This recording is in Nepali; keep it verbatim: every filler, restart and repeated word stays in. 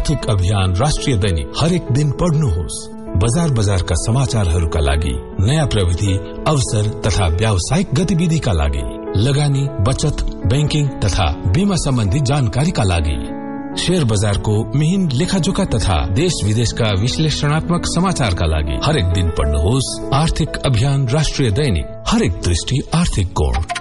आर्थिक अभियान राष्ट्रिय दैनिक हरेक दिन पढ्नुहोस्। बजार बजारका समाचारहरूका लागि, नयाँ प्रविधि, अवसर तथा व्यावसायिक गतिविधिका लागि, लगानी, बचत, बैंकिङ तथा बीमा सम्बन्धी जानकारीका लागि, शेयर बजारको मिहिन लेखाजोखा तथा देश विदेशका विश्लेषणात्मक समाचारका लागि हरेक दिन पढ्नुहोस् आर्थिक अभियान राष्ट्रिय दैनिक, हरेक दृष्टि आर्थिक कोण।